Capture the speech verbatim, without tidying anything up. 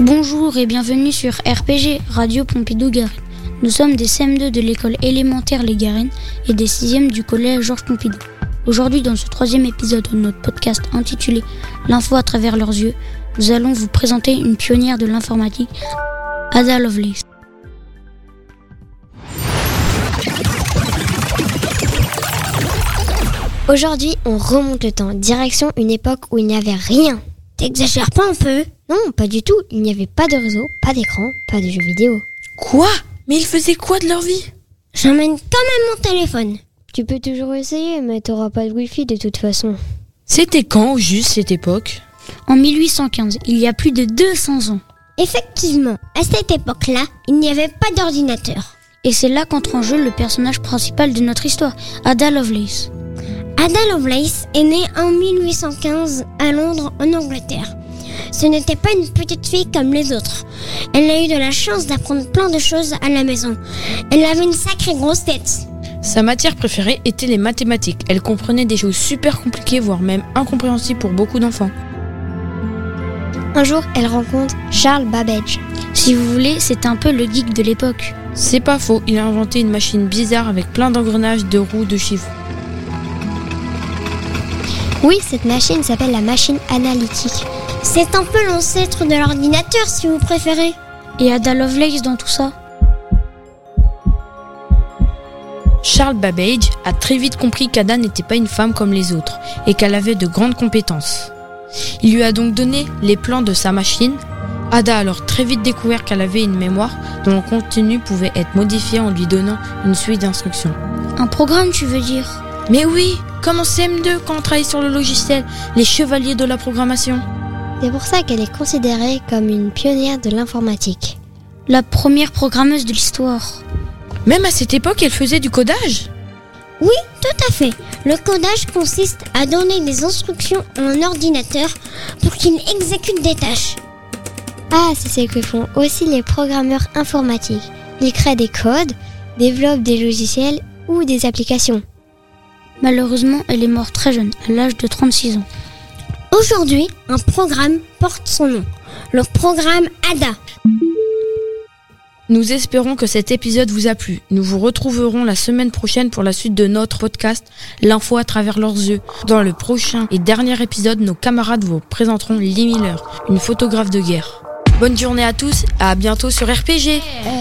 Bonjour et bienvenue sur R P G, Radio Pompidou-Garenne. Nous sommes des C M deux de l'école élémentaire Les Garennes et des sixièmes du collège Georges Pompidou. Aujourd'hui, dans ce troisième épisode de notre podcast intitulé « L'info à travers leurs yeux », nous allons vous présenter une pionnière de l'informatique, Ada Lovelace. Aujourd'hui, on remonte le temps, direction une époque où il n'y avait rien. T'exagères pas un peu? Non, pas du tout. Il n'y avait pas de réseau, pas d'écran, pas de jeux vidéo. Quoi? Mais ils faisaient quoi de leur vie? J'emmène quand même mon téléphone. Tu peux toujours essayer, mais t'auras pas de wifi de toute façon. C'était quand au juste cette époque? En mille huit cent quinze, il y a plus de deux cents ans. Effectivement, à cette époque-là, il n'y avait pas d'ordinateur. Et c'est là qu'entre en jeu le personnage principal de notre histoire, Ada Lovelace. Ada Lovelace est née en mille huit cent quinze à Londres, en Angleterre. Ce n'était pas une petite fille comme les autres. Elle a eu de la chance d'apprendre plein de choses à la maison. Elle avait une sacrée grosse tête. Sa matière préférée était les mathématiques. Elle comprenait des choses super compliquées, voire même incompréhensibles pour beaucoup d'enfants. Un jour, elle rencontre Charles Babbage. Si vous voulez, c'est un peu le geek de l'époque. C'est pas faux, il a inventé une machine bizarre avec plein d'engrenages, de roues, de chiffres. Oui, cette machine s'appelle la machine analytique. C'est un peu l'ancêtre de l'ordinateur, si vous préférez. Et Ada Lovelace dans tout ça? Charles Babbage a très vite compris qu'Ada n'était pas une femme comme les autres et qu'elle avait de grandes compétences. Il lui a donc donné les plans de sa machine. Ada a alors très vite découvert qu'elle avait une mémoire dont le contenu pouvait être modifié en lui donnant une suite d'instructions. Un programme, tu veux dire? Mais oui, comme en C M deux quand on travaille sur le logiciel, les chevaliers de la programmation. C'est pour ça qu'elle est considérée comme une pionnière de l'informatique. La première programmeuse de l'histoire. Même à cette époque, elle faisait du codage? Oui, tout à fait. Le codage consiste à donner des instructions à un ordinateur pour qu'il exécute des tâches. Ah, c'est ce que font aussi les programmeurs informatiques. Ils créent des codes, développent des logiciels ou des applications. Malheureusement, elle est morte très jeune, à l'âge de trente-six ans. Aujourd'hui, un programme porte son nom, le programme Ada. Nous espérons que cet épisode vous a plu. Nous vous retrouverons la semaine prochaine pour la suite de notre podcast L'info à travers leurs yeux. Dans le prochain et dernier épisode, nos camarades vous présenteront Lee Miller, une photographe de guerre. Bonne journée à tous et à bientôt sur R P G.